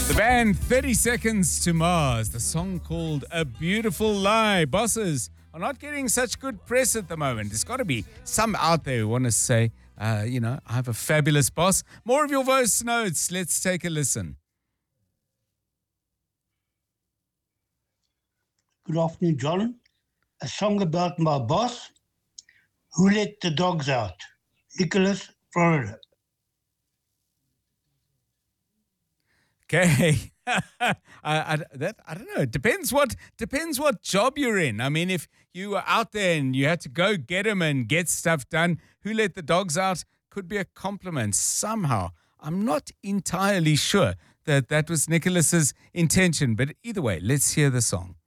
The band 30 Seconds to Mars, the song called A Beautiful Lie. Bosses are not getting such good press at the moment. There's got to be some out there who want to say, I have a fabulous boss. More of your voice notes. Let's take a listen. Good afternoon, John. A song about my boss. Who let the dogs out? Nicholas, Florida. Okay. I don't know. It depends what job you're in. I mean, if you were out there and you had to go get them and get stuff done, who let the dogs out could be a compliment somehow. I'm not entirely sure that was Nicholas's intention, but either way, let's hear the song.